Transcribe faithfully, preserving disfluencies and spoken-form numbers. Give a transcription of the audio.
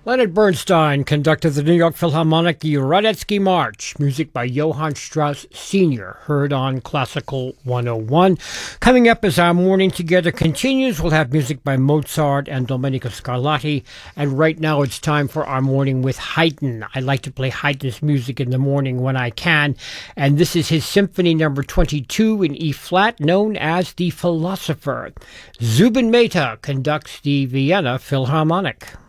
Leonard Bernstein conducted the New York Philharmonic Radetzky March, music by Johann Strauss Senior, heard on Classical one oh one. Coming up as our morning together continues, we'll have music by Mozart and Domenico Scarlatti, and right now it's time for our morning with Haydn. I like to play Haydn's music in the morning when I can, and this is his Symphony number twenty-two in E-flat, known as The Philosopher. Zubin Mehta conducts the Vienna Philharmonic.